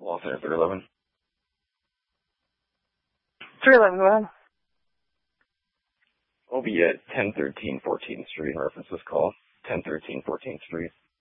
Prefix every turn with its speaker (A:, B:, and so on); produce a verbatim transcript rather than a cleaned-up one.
A: Los Angeles three eleven.
B: three eleven, go ahead.
A: I'll be at ten thirteen fourteenth Street in reference to this call. ten thirteen fourteenth Street.